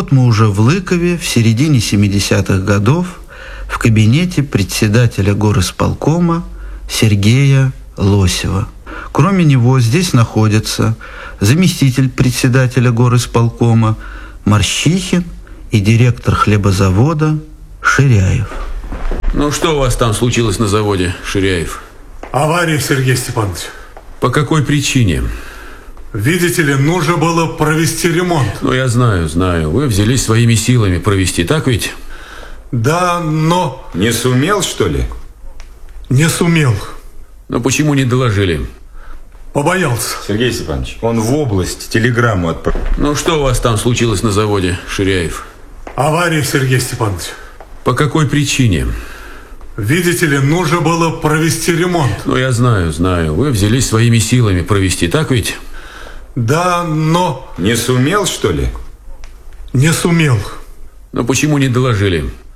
вот мы уже в Лыкове в середине 70-х годов в кабинете председателя горисполкома Сергея Лосева. Кроме него здесь находятся заместитель председателя горисполкома Морщихин и директор хлебозавода Ширяев. Ну, что у вас там случилось на заводе, Ширяев? Авария, Сергей Степанович. По какой причине? Видите ли, нужно было провести ремонт. Ну, я знаю. Вы взялись своими силами провести, так ведь? Да, но... Не сумел, что ли? Не сумел. Но почему не доложили? Побоялся. Сергей Степанович, он в область телеграмму отправил. Ну, что у вас там случилось на заводе, Ширяев? Авария, Сергей Степанович. По какой причине? Видите ли, нужно было провести ремонт. Ну, я знаю. Вы взялись своими силами провести, так ведь? Да, но... Не сумел, что ли? Не сумел. Но почему не доложили?